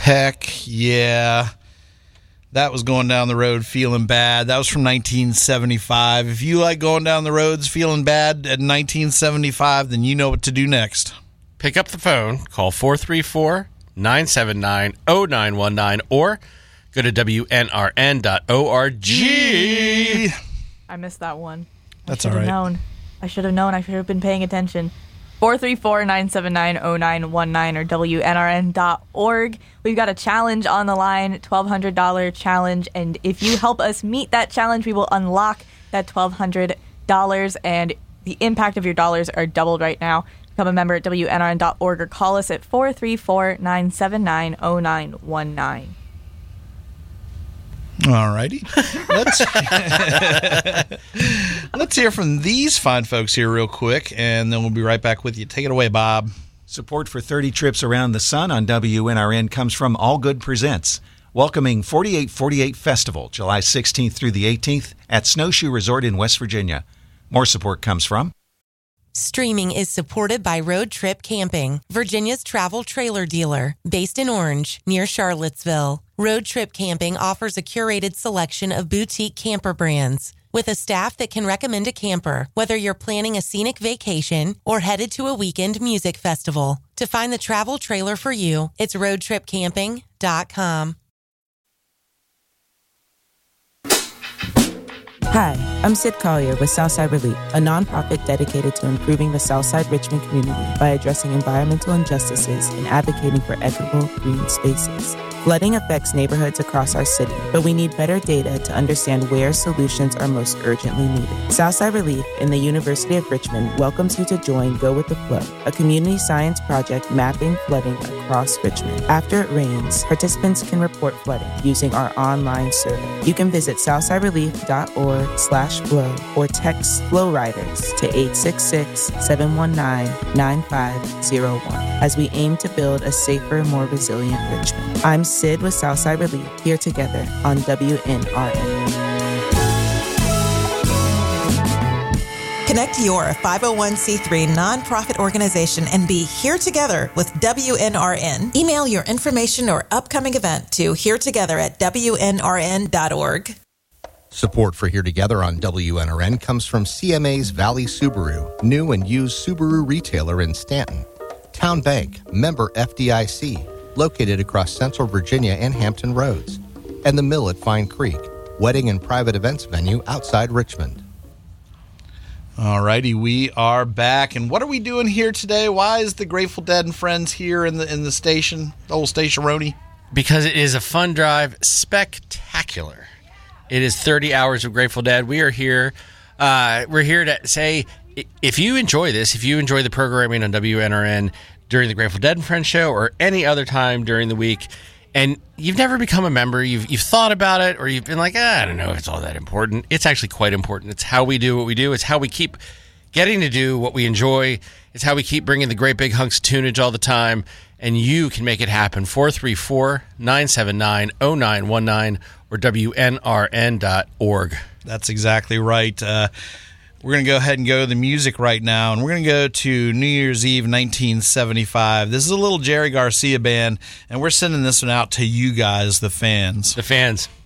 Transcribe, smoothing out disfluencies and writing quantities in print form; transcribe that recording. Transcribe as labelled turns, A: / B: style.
A: Heck yeah. That was Going Down the Road Feeling Bad. That was from 1975. If you like going down the roads feeling bad at 1975, then you know what to do next.
B: Pick up the phone, call 434-979-0919, or go to WNRN.org.
C: I missed that one.
A: That's all right.
C: I should have known. I should have been paying attention. 434-979-0919 or WNRN.org. We've got a challenge on the line, $1,200 challenge. And if you help us meet that challenge, we will unlock that $1,200. And the impact of your dollars are doubled right now. Become a member at WNRN.org or call us at 434-979-0919.
A: All righty. Let's hear from these fine folks here real quick, and then we'll be right back with you. Take it away, Bob.
D: Support for 30 Trips Around the Sun on WNRN comes from All Good Presents, welcoming 4848 Festival, July 16th through the 18th at Snowshoe Resort in West Virginia. More support comes from
E: Streaming is supported by Road Trip Camping, Virginia's travel trailer dealer, based in Orange, near Charlottesville. Road Trip Camping offers a curated selection of boutique camper brands. With a staff that can recommend a camper, whether you're planning a scenic vacation or headed to a weekend music festival. To find the travel trailer for you, it's roadtripcamping.com.
F: Hi, I'm Sid Collier with Southside Relief, a nonprofit dedicated to improving the Southside Richmond community by addressing environmental injustices and advocating for equitable green spaces. Flooding affects neighborhoods across our city, but we need better data to understand where solutions are most urgently needed. Southside Relief in the University of Richmond welcomes you to join Go With The Flow, a community science project mapping flooding across Richmond. After it rains, participants can report flooding using our online survey. You can visit southsiderelief.org/flow or text Flow Riders to 866-719-9501 as we aim to build a safer, more resilient Richmond. I'm Sid with Southside Relief, here together on WNRN.
G: Connect your 501c3 nonprofit organization and be here together with WNRN. Email your information or upcoming event to heretogether@WNRN.org.
H: Support for Here Together on WNRN comes from CMA's Valley Subaru, new and used Subaru retailer in Stanton. Town Bank, member FDIC, located across Central Virginia and Hampton Roads. And the Mill at Fine Creek, wedding and private events venue outside Richmond.
A: All righty, we are back. And what are we doing here today? Why is the Grateful Dead and Friends here in the station, the old station-roni?
B: Because it is a fun drive, spectacular. It is 30 hours of Grateful Dead. We are here. We're here to say, if you enjoy this, if you enjoy the programming on WNRN during the Grateful Dead and Friends show or any other time during the week, and you've never become a member, you've thought about it, or you've been like, I don't know if it's all that important. It's actually quite important. It's how we do what we do. It's how we keep getting to do what we enjoy. It's how we keep bringing the great big hunks of tunage all the time, and you can make it happen. 434-979-0919 or WNRN.org.
A: That's exactly right. We're going to go ahead and go to the music right now, and we're going to go to New Year's Eve 1975. This is a little Jerry Garcia band, and we're sending this one out to you guys, the fans.
B: The fans.